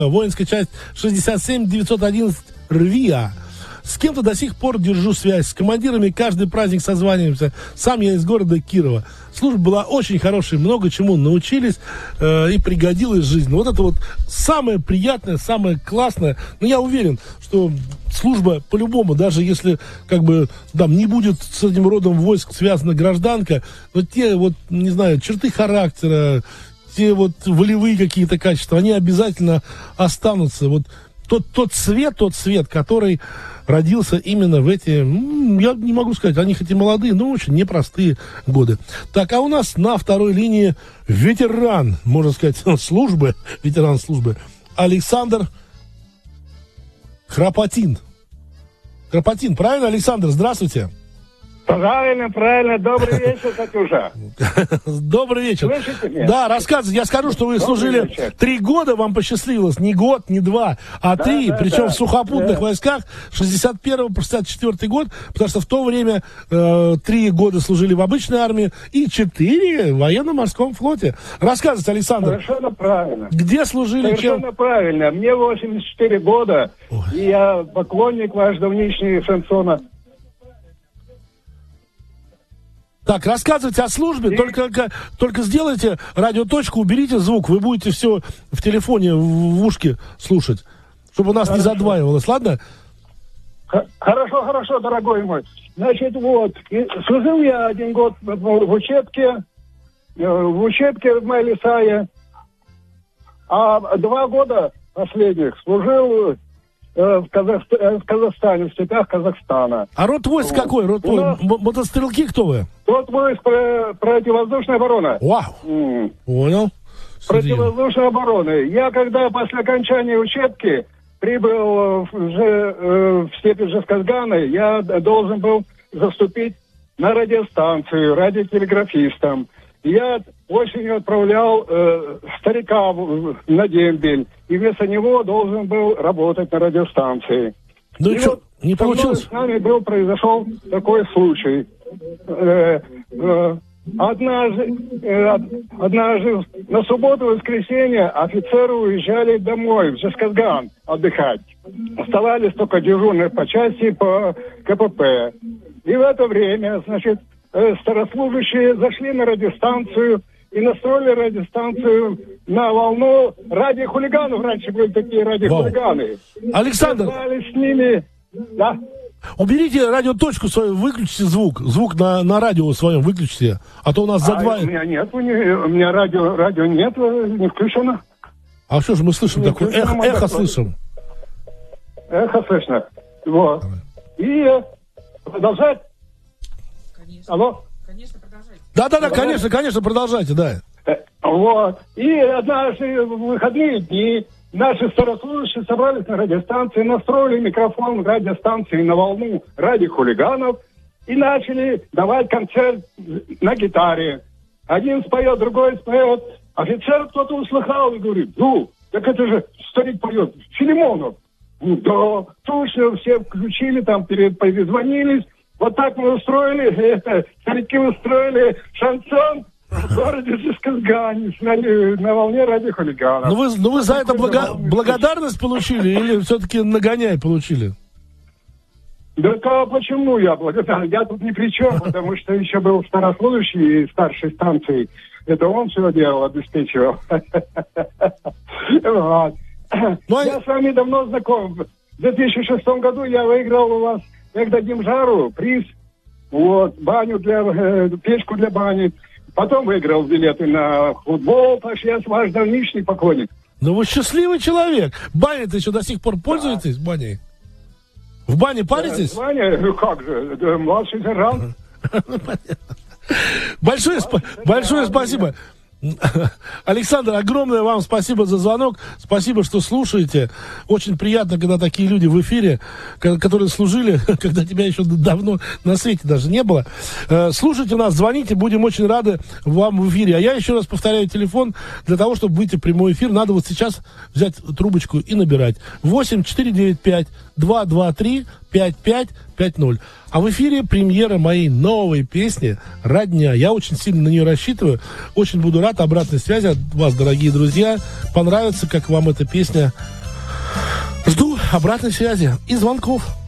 воинская часть 67-911 РВИА. С кем-то до сих пор держу связь. С командирами каждый праздник созваниваемся. Сам я из города Кирова. Служба была очень хорошей, много чему научились и пригодилась в жизни. Вот это вот самое приятное, самое классное. Но я уверен, что служба по-любому, даже если как бы там не будет с этим родом войск связана гражданка, но те вот, не знаю, черты характера, те вот волевые какие-то качества, они обязательно останутся. Вот тот цвет, который родился именно в эти, я не могу сказать, они хоть и молодые, но очень непростые годы. Так, а у нас на второй линии ветеран, можно сказать, службы, ветеран службы, Александр Храпотин. Храпотин, правильно, Александр? Здравствуйте. Правильно. Добрый вечер, Катюша. Добрый вечер. Слышите меня? Да, рассказывайте. Я скажу, что вы служили 3 года, вам посчастливилось. Не год, не 2, а 3. Причем в сухопутных войсках 61 по 64 год, потому что в то время 3 года служили в обычной армии и 4 в военно-морском флоте. Рассказывайте, Александр. Совершенно правильно. Где служили? Совершенно правильно. Мне 84 года, и я поклонник ваш давнишний Шансона. Так, рассказывайте о службе, только сделайте радиоточку, уберите звук, вы будете все в телефоне, в ушке слушать, чтобы у нас не задваивалось, ладно? Хорошо, дорогой мой. Значит, вот, служил я 1 год в учебке в Майлисае, а 2 года последних служил в Казахстане, в степях Казахстана. А род войск какой? Род мотострелки кто вы? Род войск противовоздушная оборона. Вау, понял. Противовоздушной обороны. Я когда после окончания учебки прибыл в степи Жезказгана, я должен был заступить на радиостанцию радиотелеграфистом. Я осенью отправлял старика на дембель, и вместо него должен был работать на радиостанции. Ну и что, вот не получилось? С нами произошел такой случай. Однажды на субботу-воскресенье офицеры уезжали домой, в Жезказган, отдыхать. Оставались только дежурные по части по КПП. И в это время, значит, старослужащие зашли на радиостанцию и настроили радиостанцию на волну радиохулиганов. Раньше были такие радиохулиганы. Александр! С ними... Да? Уберите радиоточку свою, выключите звук. Звук на радио своем выключите. А то у нас задваивает. У меня нет, у меня радио нет, не включено. А что же мы слышим такое? Эхо слышим. Эхо слышно. Вот. И продолжать? Конечно. Алло? Конечно, продолжайте. Да, конечно, продолжайте, да. Вот. И однажды в выходные дни наши старослужащие собрались на радиостанции, настроили микрофон радиостанции на волну радиохулиганов и начали давать концерт на гитаре. Один споет, другой споет. Офицер кто-то услыхал и говорит: так это же старик поет, Филимонов. Да, слушай, все включили, там перезвонились. Вот так мы устроили, старики устроили шансон в городе Жезказгане на волне радиохулиганов. Ну вы за это благодарность получили или все-таки нагоняй получили? Да почему я благодарен? Я тут ни при чем, потому что еще был старослужащий старшей станции. Это он все делал, обеспечивал. Я с вами давно знаком. В 2006 году я выиграл у вас «Как дадим жару» приз. Вот, печку для бани. Потом выиграл билеты на футбол, потому что я ваш давнишний поклонник. Ну вы счастливый человек. Баней-то еще до сих пор пользуетесь, баней? В бане паритесь? В бане? Ну как же, младший сержант. Большое спасибо. Александр, огромное вам спасибо за звонок. Спасибо, что слушаете. Очень приятно, когда такие люди в эфире, которые служили, когда тебя еще давно на свете даже не было. Слушайте нас, звоните, будем очень рады вам в эфире. А я еще раз повторяю телефон. Для того, чтобы выйти в прямой эфир, надо вот сейчас взять трубочку и набирать. 8-495-223 5550. А в эфире премьера моей новой песни «Родня». Я очень сильно на нее рассчитываю. Очень буду рад обратной связи от вас, дорогие друзья. Понравится, как вам эта песня. Жду обратной связи и звонков.